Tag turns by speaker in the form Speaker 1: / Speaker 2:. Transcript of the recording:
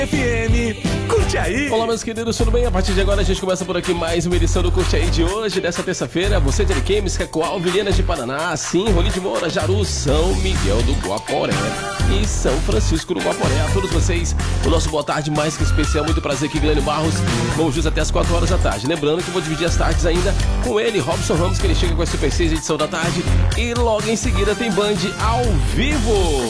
Speaker 1: FM, curte aí!
Speaker 2: Olá, meus queridos, tudo bem? A partir de agora a gente começa por aqui mais uma edição do Curte Aí de hoje, dessa terça-feira. Você de Ariquemes, Cacoal, Vilhena de Paraná, sim, Rolim de Moura, Jaru, São Miguel do Guaporé e São Francisco do Guaporé. A todos vocês, o nosso boa tarde mais que especial. Muito prazer aqui, Glênio Barros. Vamos juntos até as 4 horas da tarde. Lembrando que eu vou dividir as tardes ainda com ele, Robson Ramos, que ele chega com a Super 6 edição da tarde. E logo em seguida tem Band ao vivo.